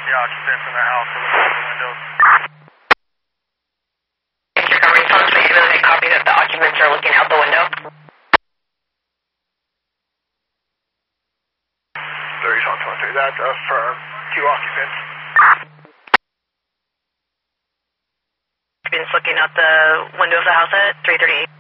the occupants in the house are looking out the windows. Your covering phone, so you really copy that the occupants are looking out the window. 30-23, that's affirmed. 2 occupants. Occupants looking out the window of the house at 338.